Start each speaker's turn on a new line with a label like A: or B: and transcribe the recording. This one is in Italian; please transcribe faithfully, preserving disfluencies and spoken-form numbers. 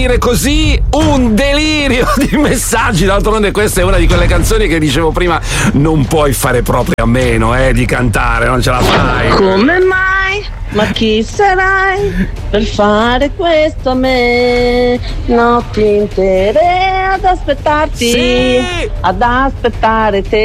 A: finire così un delirio di messaggi. D'altronde questa è una di quelle canzoni che dicevo prima, non puoi fare proprio a meno eh, di cantare, non ce la fai.
B: Come mai? Ma chi sarai per fare questo a me? Notti intere ad aspettarti,
A: sì!
B: ad aspettare te.